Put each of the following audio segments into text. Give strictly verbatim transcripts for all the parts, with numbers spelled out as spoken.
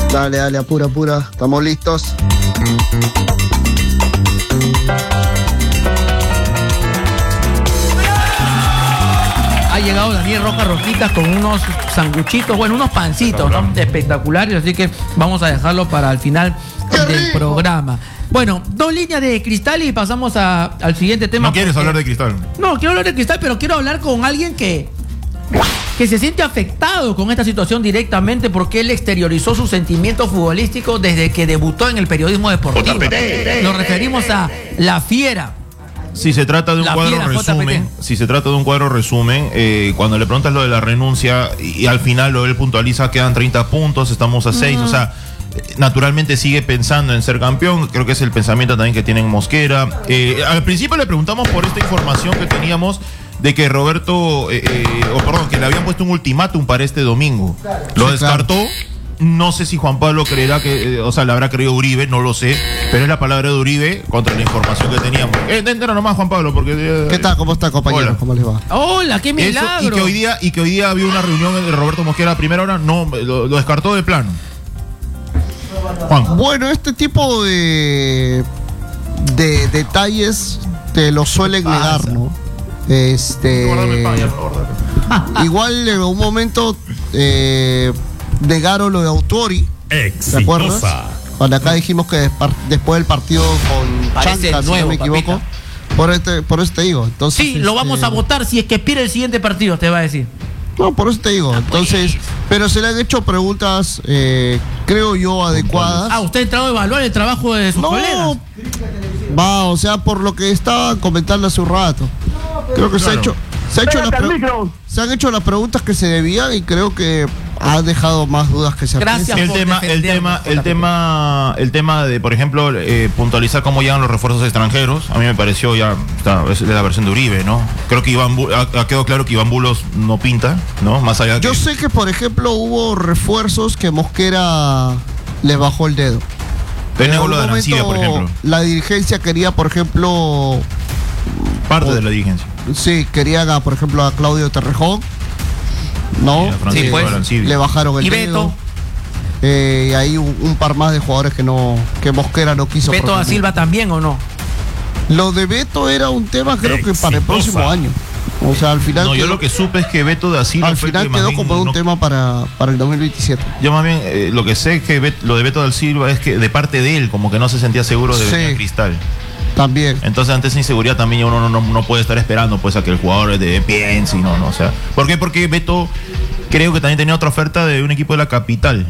Dale, dale, apura, apura. Estamos listos. Ha llegado Daniel Rojas Rojitas con unos sanguchitos, bueno, unos pancitos, ¿no? Espectaculares, así que vamos a dejarlo para el final del programa. Bueno, dos líneas de cristal y pasamos a, al siguiente tema. ¿No quieres porque... hablar de cristal? No, quiero hablar de cristal, pero quiero hablar con alguien que, que se siente afectado con esta situación directamente porque él exteriorizó sus sentimientos futbolísticos desde que debutó en el periodismo deportivo. Nos referimos a La Fiera. Si se trata de un La cuadro fiera, resumen, J P T. si se trata de un cuadro resumen, eh, cuando le preguntas lo de la renuncia y, y al final lo él puntualiza, quedan treinta puntos, estamos a seis, mm. o sea, naturalmente sigue pensando en ser campeón. Creo que es el pensamiento también que tiene en Mosquera. Eh, al principio le preguntamos por esta información que teníamos de que Roberto, eh, eh, o perdón, que le habían puesto un ultimátum para este domingo. Lo Sí, descartó. claro. No sé si Juan Pablo creerá que, eh, o sea, le habrá creído Uribe, no lo sé, pero es la palabra de Uribe contra la información que teníamos. Eh, entera nomás, Juan Pablo, porque... Eh, ¿Qué tal? ¿Cómo está, compañero? Hola. ¿Cómo les va? ¡Hola, qué milagro! Eso, y que hoy día y que hoy día había una reunión de Roberto Mosquera a primera hora, no, lo, lo descartó de plano. Juan. Bueno, este tipo de, de detalles te lo suelen negar, ¿no? Este... Igual en un momento eh, negaron lo de Autori. ¿Te acuerdas? Cuando acá dijimos que despar- después del partido con Parece Chanca, si nuevo, no me equivoco. papita. Por, este, por eso te digo. Entonces, Sí, lo vamos este, a votar si es que pierde el siguiente partido, te va a decir. No, por eso te digo. Entonces, pero se le han hecho preguntas, eh, creo yo, adecuadas. Ah, usted ha entrado a evaluar el trabajo de sus No, colegas. va, o sea, por lo que estaba comentando hace un rato. Creo que se ha hecho, se ha hecho las pre- se han hecho las preguntas que se debían y creo que ha dejado más dudas que certezas. Gracias. El por tema, el defendernos, tema, J P el T. tema, el tema de, por ejemplo, eh, puntualizar cómo llegan los refuerzos extranjeros, a mí me pareció ya, está, es de la versión de Uribe, ¿no? Creo que Iván Bu- ha, ha quedado claro que Iván Bulos no pinta, ¿no? Más allá de Yo que, sé que, por ejemplo, hubo refuerzos que Mosquera le bajó el dedo. Tenés En lo de algún Arancibia, por momento, ejemplo, la dirigencia quería, por ejemplo, parte o- de la dirigencia. sí, querían, a, por ejemplo, a Claudio Terrejón. No, Y a Francisco Sí, pues. Arancibia. le bajaron el Y dedo. Beto. Eh, y hay un, un par más de jugadores que no que Mosquera no quiso. ¿Beto da proponer. Silva también o no? Lo de Beto era un tema, creo que para el próximo año. O sea, al final No, yo quedó, lo que supe es que Beto da Silva al fue el final que más quedó bien como un no- tema para, para el dos mil veintisiete. Yo más bien, eh, lo que sé es que Bet- lo de Beto da Silva es que de parte de él, como que no se sentía seguro de Sí. venir a Cristal. También. Entonces, ante esa inseguridad también uno no, no, no puede estar esperando pues a que el jugador de piense y no, no, o sea. ¿Por qué? Porque Beto creo que también tenía otra oferta de un equipo de la capital.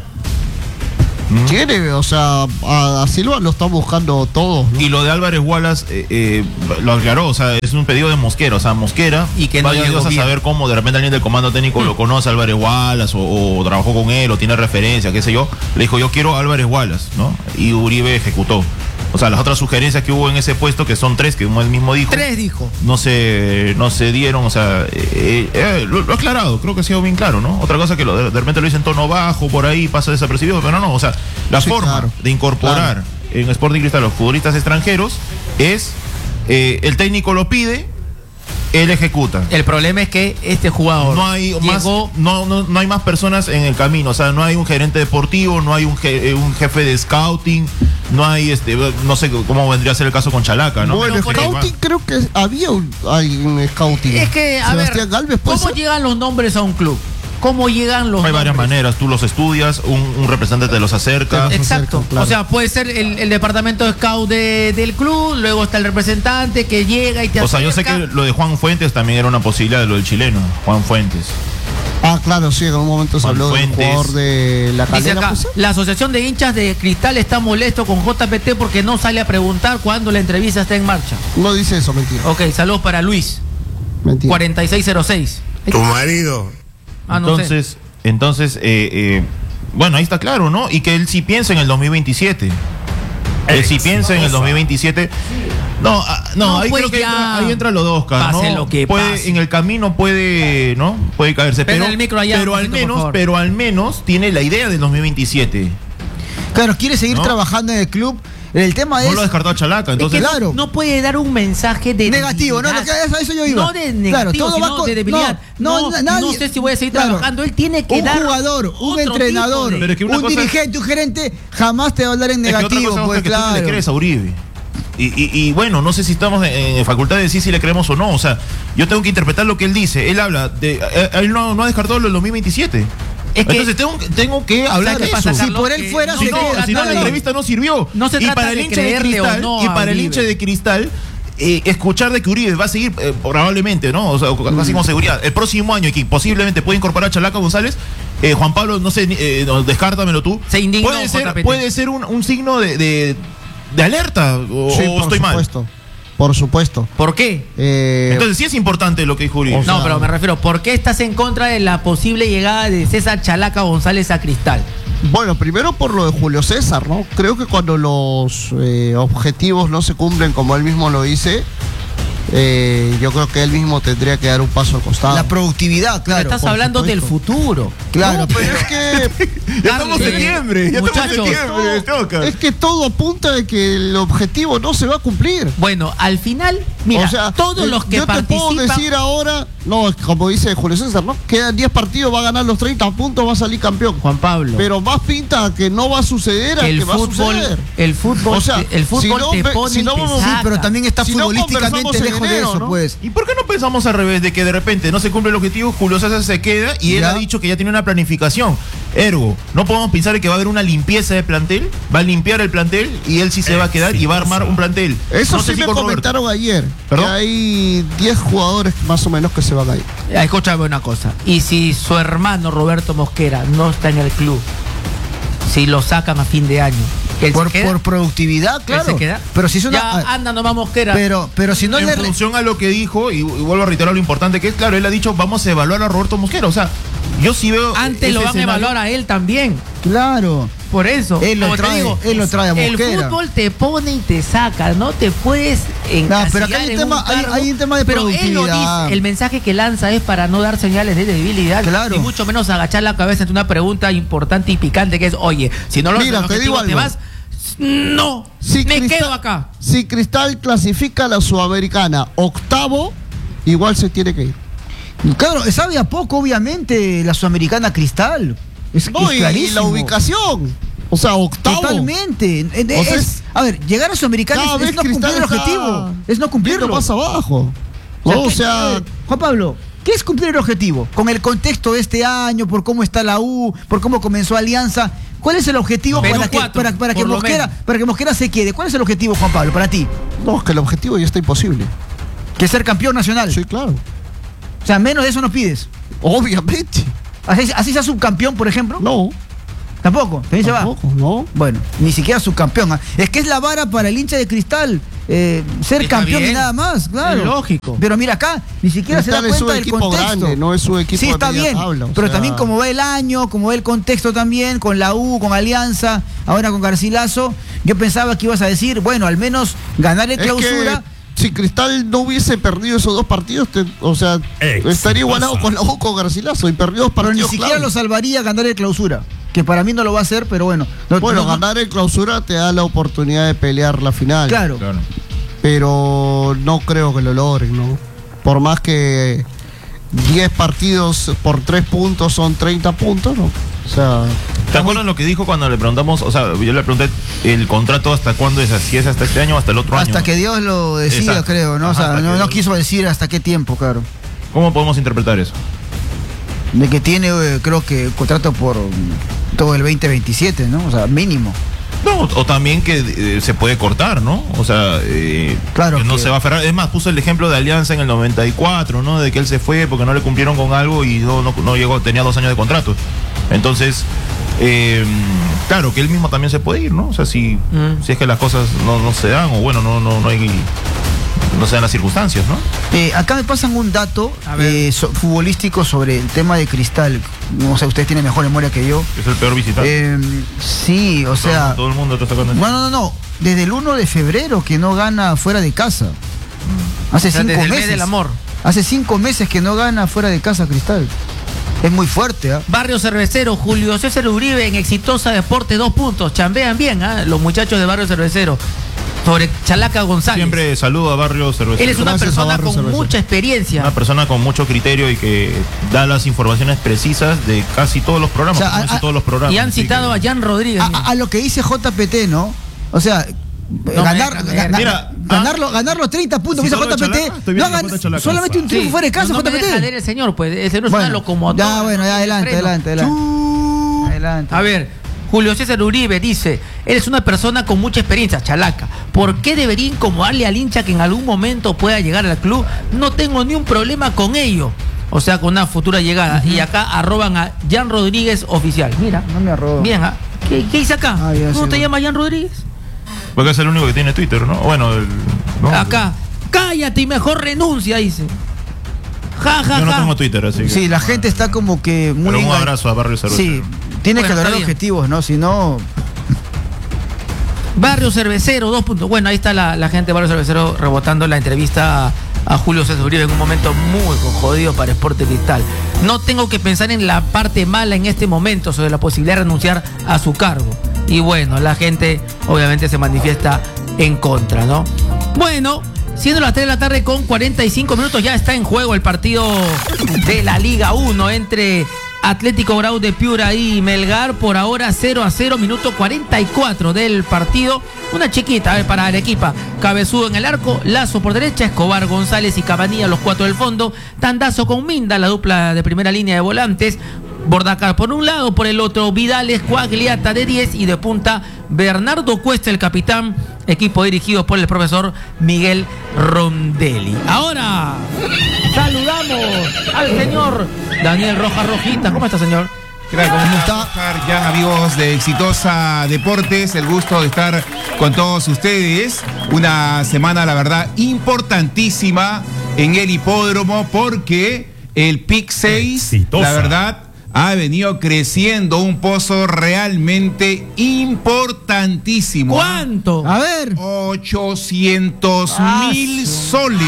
Tiene, o sea, a, a Silva lo están buscando todos, ¿no? Y lo de Álvarez Wallace eh, eh, lo aclaró, o sea, es un pedido de Mosquera, o sea, Mosquera Y que no vaya llegó Dios a bien. saber cómo de repente alguien del comando técnico lo conoce, Álvarez Wallace, o, o trabajó con él, o tiene referencia, qué sé yo, le dijo, yo quiero a Álvarez Wallace, ¿no? Y Uribe ejecutó. O sea, las otras sugerencias que hubo en ese puesto, que son tres, que como él mismo dijo, Tres dijo. no se, no se dieron, o sea, eh, eh, lo, lo ha aclarado, creo que ha sido bien claro, ¿no? Otra cosa que lo, de, de repente lo dice en tono bajo, por ahí pasa desapercibido, pero no, o sea, la Sí, forma claro, de incorporar claro. en Sporting Cristal a los futbolistas extranjeros es, eh, el técnico lo pide, él ejecuta. El problema es que este jugador No hay más, llegó. no, no, no hay más personas en el camino, o sea, no hay un gerente deportivo, no hay un, je- un jefe de scouting, no hay este, no sé cómo vendría a ser el caso con Chalaca, ¿no? Bueno, Pero por scouting creo que había un, hay un scouting. Es que, a Sebastián ver, Galvez, ¿puede ¿cómo ser? llegan los nombres a un club? ¿Cómo llegan los Hay varias nombres? maneras, tú los estudias, un, un representante te los acerca. Te los Exacto. acercan, claro. O sea, puede ser el, el departamento de scout de- del club, luego está el representante que llega y te O sea, yo sé acerca. que lo de Juan Fuentes también era una posibilidad de lo del chileno, Juan Fuentes. Ah, claro, sí, en un momento se Juan habló de un Fuentes. jugador de la Dice Calera. acá, pues, la Asociación de Hinchas de Cristal está molesto con J P T porque no sale a preguntar cuándo la entrevista está en marcha. no dice eso, mentira. Ok, saludos para Luis, Mentira. cuarenta y seis cero seis. Tu marido. Ah, no sé. Entonces, entonces eh, eh, bueno, ahí está claro, ¿no? Y que él sí piensa en el dos mil veintisiete. Él sí piensa en el dos mil veintisiete. No, ah, no, No, ahí pues creo que ya entra, ahí entra los dos, Oscar, pase ¿no? lo que puede, pase. en el camino puede, ¿no? Puede caerse, Prende pero, el micro allá, pero al Juancito, por menos, favor. pero al menos tiene la idea del dos mil veintisiete. Claro, quiere seguir ¿No? trabajando en el club El tema es... No lo descartó a Chalaca, entonces... Es que claro. no, no puede dar un mensaje de negativo, no, lo que eso, eso yo iba. No de negativo, claro, todo sino va con, de debilidad. No, no, nadie, no sé si voy a seguir claro, trabajando. Él tiene que un dar jugador, un entrenador, de... Pero es que una un cosa dirigente, un gerente, jamás te va a hablar en es negativo, que otra cosa pues es que claro. tú le crees a Uribe. Y, y, y bueno, no sé si estamos en, en facultad de decir si le creemos o no. O sea, yo tengo que interpretar lo que él dice. Él habla de... Él no, no ha descartado lo del dos mil veintisiete. Es que, entonces tengo, tengo que hablar de pasa, eso. Carlos, si por él fuera, si se no, queda. si no la entrevista no sirvió. No se y trata para el de hincha de creerle Cristal, o no y para el Uribe. hincha de Cristal, eh, escuchar de que Uribe va a seguir eh, probablemente, ¿no? O sea, casi con seguridad. El próximo año y que posiblemente puede incorporar a Chalaca González. Eh, Juan Pablo, no sé, eh, no, descártamelo tú. Se indignó, puede ser, J P T. puede ser un, un signo de, de, de alerta o, Sí, o por estoy supuesto. mal. Por supuesto. ¿Por qué? Eh, Entonces sí es importante lo que dijo Uribe. O sea, No, pero me refiero, ¿por qué estás en contra de la posible llegada de César Chalaca González a Cristal? Bueno, primero por lo de Julio César, ¿no? Creo que cuando los eh, objetivos no se cumplen como él mismo lo dice, eh, yo creo que él mismo tendría que dar un paso al costado. La productividad, claro. Estás por hablando supuesto. del futuro. Claro, No, pero es que Ya estamos en septiembre, ya estamos en Muchachos, septiembre, toca. es que todo apunta de que el objetivo no se va a cumplir. Bueno, al final, mira, o sea, todos eh, los que yo te participan... puedo decir ahora, no, como dice Julio César, ¿no? Quedan diez partidos, va a ganar los treinta puntos, va a salir campeón. Juan Pablo, Pero más pinta a que no va a suceder a el que va a fútbol, suceder. el fútbol, O sea, el fútbol si no te ve- pone si no y te vamos- Sí, saca. pero también está Si no futbolísticamente conversamos en lejos de enero, eso, ¿no? pues. ¿Y por qué no pensamos al revés? De que de repente no se cumple el objetivo, Julio César se queda y él Ya. ha dicho que ya tiene una planificación. Ergo, no podemos pensar en que va a haber una limpieza de plantel, va a limpiar el plantel y él sí se va a quedar y va a armar un plantel. Eso No sé sí si me con Roberto. comentaron ayer. ¿Perdón? Que hay diez jugadores más o menos que se van a ir. Ah, escúchame una cosa. Y si su hermano Roberto Mosquera no está en el club, si lo sacan a fin de año, ¿él Por, se queda? por productividad, ¿Él claro. se queda? Pero si es una. Ya, anda nomás Mosquera. pero, pero si no En le. función a lo que dijo, y, y vuelvo a reiterar lo importante que es, claro, él ha dicho, vamos a evaluar a Roberto Mosquera. O sea, yo sí veo... Antes ese lo van a escenario. evaluar a él también. Claro. Por eso. Él lo como te trae, digo, él lo trae a el Mosquera. fútbol te pone y te saca, no te puedes encasillar No, pero acá hay un en tema- hay- cargo. hay un tema de Pero él lo productividad. dice, el mensaje que lanza es para no dar señales de debilidad, Claro. y mucho menos agachar la cabeza ante una pregunta importante y picante que es, oye, si no lo Mira, haces te digo objetivo, te algo. vas, no, Si me Cristal- quedo acá. Si Cristal clasifica a la Sudamericana octavo, igual se tiene que ir. Claro, sabe a poco, obviamente, la Sudamericana Cristal. Es, No, es y, y clarísimo. la ubicación. O sea, octavo. Totalmente. Eh, O sea, es- es- a ver, llegar a Sudamericana Cada es, vez es no Cristal cumplir el está objetivo. Es no cumplirlo. yendo más abajo. O sea, No, o ¿qué- sea, eh, Juan Pablo, ¿qué es cumplir el objetivo? Con el contexto de este año, por cómo está la U, por cómo comenzó Alianza. ¿Cuál es el objetivo Perú para que, cuatro, para, para que por lo Mosquera, menos. para que Mosquera se quede? ¿Cuál es el objetivo, Juan Pablo, para ti? no, es que el objetivo ya está imposible. Que ser campeón nacional. Sí, claro. O sea, menos de eso no pides. Obviamente. Así, así sea subcampeón, por ejemplo. No. Tampoco. También se va. Tampoco, no. Bueno, ni siquiera subcampeón. ¿ah? Es que es la vara para el hincha de Cristal. eh, ser Está campeón y bien. nada más, claro. Es lógico. Pero mira acá, ni siquiera Cristal se es da un cuenta del equipo contexto. grande, no es un equipo Sí, de está media bien. tabla, o pero sea- también como ve el año, como ve el contexto también, con la U, con Alianza, ahora con Garcilaso, yo pensaba que ibas a decir, bueno, al menos ganar el Es clausura. que si Cristal no hubiese perdido esos dos partidos, te- o sea, Exitoso. estaría igualado con la U con Garcilaso y perdió dos Pero ni partidos. siquiera clave. lo salvaría ganar el clausura. Que para mí no lo va a hacer, pero bueno. No- Bueno, no- no- ganar el clausura te da la oportunidad de pelear la final. Claro. Claro. Pero no creo que lo logren, ¿no? Por más que diez partidos por tres puntos son treinta puntos, ¿no? O sea, ¿Te acuerdas lo que dijo cuando le preguntamos? O sea, yo le pregunté el contrato hasta cuándo es, si es hasta este año o hasta el otro año. Hasta ¿no? que Dios lo decida, Exacto. creo, ¿no? O Ajá, sea, hasta no, que no Dios- quiso decir hasta qué tiempo, claro. ¿Cómo podemos interpretar eso? De que tiene, eh, creo que, contrato por mm, todo el veinte veintisiete, ¿no? O sea, mínimo. No, o también que eh, se puede cortar, ¿no? O sea, eh, Claro que no que- se va a aferrar. Es más, puso el ejemplo de Alianza en el noventa y cuatro, ¿no? De que él se fue porque no le cumplieron con algo y no, no, no llegó, tenía dos años de contrato. Entonces, eh, claro, que él mismo también se puede ir, ¿no? O sea, si, Mm. si es que las cosas no, no se dan o bueno, no, no, no hay... No se dan las circunstancias, ¿no? Eh, acá me pasan un dato A ver. eh, so- futbolístico sobre el tema de Cristal. No sé, ustedes tienen mejor memoria que yo. Es el peor visitante. Eh, sí, o sea... todo el mundo está sacando eso. No, no, no, no. Desde el uno de febrero que no gana fuera de casa. Hace O sea, cinco desde el mes meses. del amor. Hace cinco meses que no gana fuera de casa Cristal. Es muy fuerte, ¿eh? Barrio Cervecero, Julio César Uribe en Exitosa Deporte, dos puntos. Chambean bien, ¿eh? Los muchachos de Barrio Cervecero. Sobre Chalaca González. Siempre saludo a Barrio Cervecero. Él es una Gracias persona con Cervecero. mucha experiencia. Una persona con mucho criterio y que da las informaciones precisas de casi todos los programas. O sea, casi a- todos los programas. Y han así citado que- a Jan Rodríguez. A, a- a lo que dice J P T, ¿no? O sea, No ganar, me deja gana- leer. Mira, ganarlo, ganar los treinta puntos Si que dice solo J P T, Chalaca, estoy no viendo hagan J Chalaca. solamente un triunfo Sí. fuera de casa, no, no me J P deja leer T. el señor, pues. El señor es una Bueno, locomotora. ya, bueno, ya, adelante, Freno. adelante, adelante. Adelante. A ver, Julio César Uribe dice, él es una persona con mucha experiencia, Chalaca. ¿Por qué debería incomodarle al hincha que en algún momento pueda llegar al club? No tengo ni un problema con ello. O sea, con una futura llegada. Y acá arroban a Jan Rodríguez oficial. Mira. No me arrobo. Bien, ¿ah? ¿Qué, qué dice acá? Ah, ya, ¿Cómo sí, te bueno. llama Jan Rodríguez? Porque es el único que tiene Twitter, ¿no? Bueno, el, ¿no? Acá, cállate y mejor renuncia, dice. Ja, ja, Yo no ja. tengo Twitter, así que. Sí, la gente está como que muy... Pero un engan- abrazo a Barrio Cervecero. Sí, tiene Bueno, que lograr está bien. objetivos, ¿no? Si no... Barrio Cervecero, dos puntos. Bueno, ahí está la, la gente de Barrio Cervecero rebotando la entrevista a, a Julio César Uribe en un momento muy jodido para Sport Cristal. No tengo que pensar en la parte mala en este momento sobre la posibilidad de renunciar a su cargo. Y bueno, la gente obviamente se manifiesta en contra, ¿no? Bueno, siendo las tres de la tarde con cuarenta y cinco minutos, ya está en juego el partido de la Liga uno entre Atlético Grau de Piura y Melgar. Por ahora cero a cero, minuto cuarenta y cuatro del partido. Una chiquita, a ver, para Arequipa. Cabezudo en el arco, Lazo por derecha, Escobar, González y Cabanilla, los cuatro del fondo. Tandazo con Minda, la dupla de primera línea de volantes. Bordacar por un lado, por el otro Vidales, Cuagliata de diez y de punta Bernardo Cuesta, el capitán, equipo dirigido por el profesor Miguel Rondelli. Ahora saludamos al señor Daniel Rojas Rojita. ¿Cómo está, señor? Claro, ¿cómo está? Ya, amigos de Exitosa Deportes, el gusto de estar con todos ustedes. Una semana, la verdad, importantísima en el hipódromo porque el Pick seis, Exitosa. la verdad, ha venido creciendo un pozo realmente importantísimo. ¿Cuánto? A ver. ochocientos mil soles.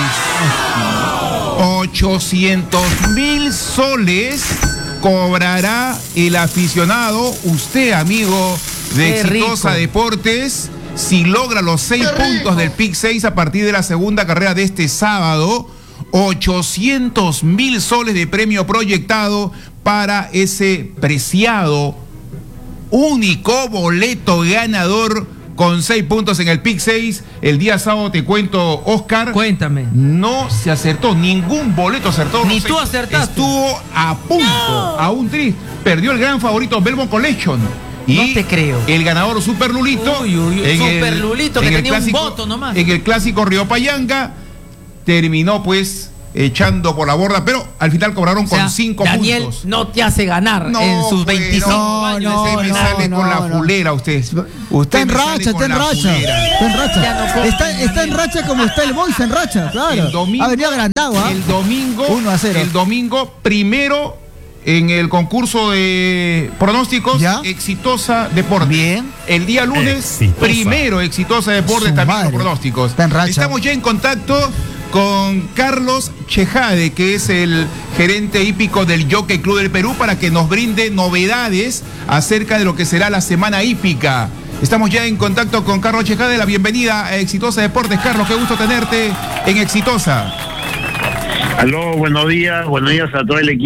ochocientos mil soles cobrará el aficionado, usted, amigo de Qué Exitosa rico. Deportes, si logra los seis puntos del Pick seis a partir de la segunda carrera de este sábado. ochocientos mil soles de premio proyectado para ese preciado único boleto ganador con seis puntos en el Pick seis. El día sábado, te cuento, Oscar, Cuéntame. no se acertó, ningún boleto acertó. Ni los tú seis. acertaste. Estuvo a punto, No. a un tri. Perdió el gran favorito Belmont Collection. Y No te creo. el ganador Super Lulito. Uy, uy, uy, en Super el- Lulito, que en el tenía un clásico- voto nomás. En el clásico Río Payanga, terminó pues echando por la borda, pero al final cobraron O sea, con cinco Daniel puntos. no te hace ganar No, en sus pues, veinticinco no, años. no, Usted me no, sale no, con la no. fulera, usted. Está Usted en me sale racha, con está en la racha. fulera. Está en racha. Ya no está, compra, está en racha como está el Boys en racha, claro. El domingo, ha venido agrandado, ¿ah? el domingo, uno a cero. el domingo primero en el concurso de pronósticos, ¿Ya? Exitosa Deportes. Bien. El día lunes, Exitosa. primero Exitosa Deportes, Su también los madre. pronósticos. Está en racha. Estamos ya en contacto con Carlos Chejade, que es el gerente hípico del Jockey Club del Perú, para que nos brinde novedades acerca de lo que será la semana hípica. Estamos ya en contacto con Carlos Chejade. La bienvenida a Exitosa Deportes. Carlos, qué gusto tenerte en Exitosa. Aló, buenos días, buenos días a todo el equipo.